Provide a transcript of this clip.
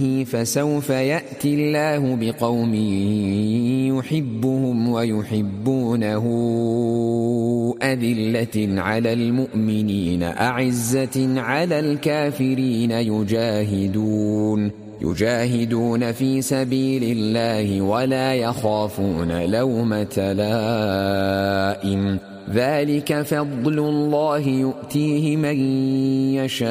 فسوف يأتي الله بقوم يحبهم ويحبونه أذلة على المؤمنين أعزة على الكافرين يجاهدون في سبيل الله ولا يخافون لومة لائم ذلك فضل الله يؤتيه من يشاء